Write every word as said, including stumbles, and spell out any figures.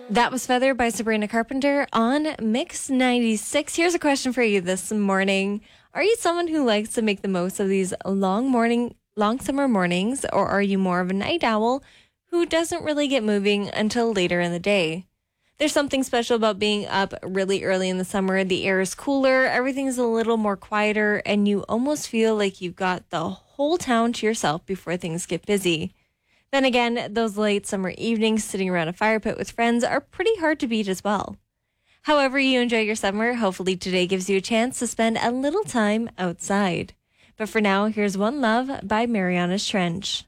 That was Feather by Sabrina Carpenter on Mix ninety-six. Here's a question for you this morning. Are you someone who likes to make the most of these long morning, long summer mornings, or are you more of a night owl who doesn't really get moving until later in the day? There's something special about being up really early in the summer. The air is cooler, everything's a little more quieter, and you almost feel like you've got the whole town to yourself before things get busy. Then again, those late summer evenings sitting around a fire pit with friends are pretty hard to beat as well. However you enjoy your summer, hopefully today gives you a chance to spend a little time outside. But for now, here's One Love by Mariana's Trench.